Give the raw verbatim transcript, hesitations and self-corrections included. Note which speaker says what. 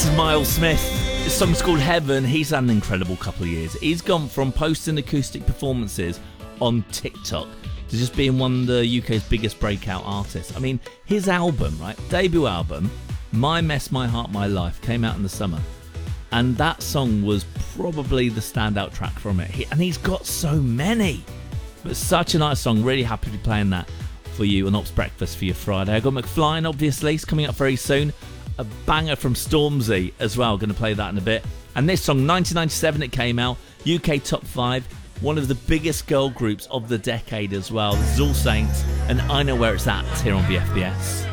Speaker 1: This is Miles Smith. This song's called Heaven. He's had an incredible couple of years. He's gone from posting acoustic performances on TikTok to just being one of the U K's biggest breakout artists. I mean, his album, right, debut album, My Mess, My Heart, My Life, came out in the summer. And that song was probably the standout track from it. He, and he's got so many. But such a nice song. Really happy to be playing that for you on Ops Breakfast for your Friday. I've got McFly, obviously. It's coming up very soon. A banger from Stormzy as well. Going to play that in a bit. And this song, nineteen ninety-seven, it came out. U K Top five. One of the biggest girl groups of the decade as well. This is All Saints and I Know Where It's At here on V F B S.